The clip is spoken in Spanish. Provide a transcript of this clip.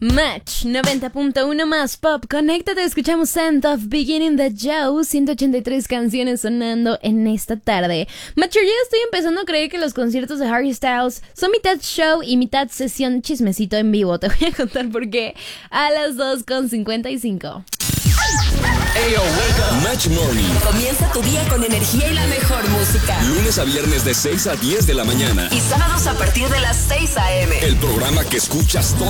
Match 90.1 más pop. Conéctate, escuchamos Scent of Beginning the Show. 183 canciones sonando en esta tarde. Match, yo ya estoy empezando a creer que los conciertos de Harry Styles son mitad show y mitad sesión chismecito en vivo. Te voy a contar por qué a las 2:55. Hey, wake up. Match Morning. Comienza tu día con energía y la mejor música. Lunes a viernes de 6 a 10 de la mañana. Y sábados a partir de las 6 a.m. El programa que escuchas todas